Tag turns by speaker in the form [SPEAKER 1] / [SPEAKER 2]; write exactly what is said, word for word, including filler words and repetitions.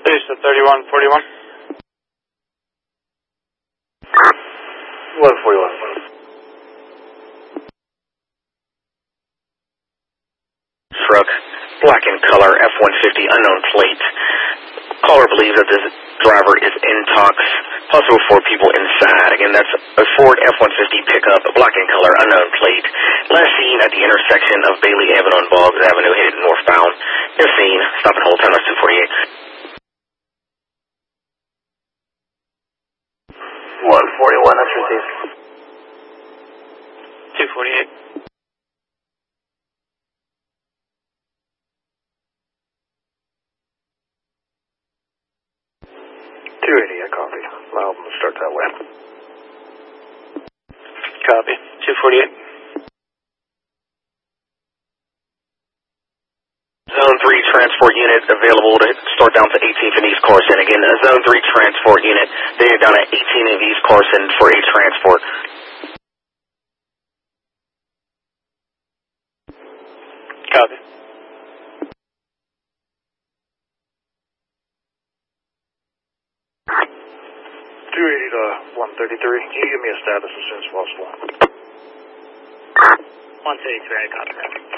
[SPEAKER 1] Base to thirty-one forty-one.
[SPEAKER 2] one forty-one.
[SPEAKER 3] Truck, black in color, F one fifty, unknown plate. Caller believes that this driver is intox, possible four people inside. Again, that's a Ford F one fifty pickup, black in color, unknown plate. Last seen at the intersection of Bailey Avenue and Boggs Avenue, headed northbound. If seen, stop and hold time, that's two forty-eight.
[SPEAKER 2] one forty-one, that's received.
[SPEAKER 1] two forty-eight.
[SPEAKER 2] two eighty, I copy. I'll start that way.
[SPEAKER 1] Copy. two forty-eight.
[SPEAKER 3] Zone three transport unit available to start down to eighteenth and East Carson. Again, a Zone three transport unit, they're down at eighteenth and East Carson for a transport.
[SPEAKER 1] Copy.
[SPEAKER 2] two eighty to one thirty-three. Can you give me a status as soon as possible?
[SPEAKER 1] one thirty-three, I copy that.